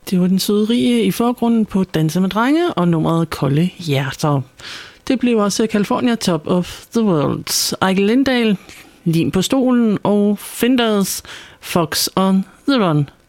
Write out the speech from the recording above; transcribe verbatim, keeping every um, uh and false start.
Det var den søde Rie i forgrunden på Danse med Drenge og nummeret Kolde Hjerter. Det blev også California Top of the World. Ejkel Lindahl, Lim på stolen og Finders Fox on the Run.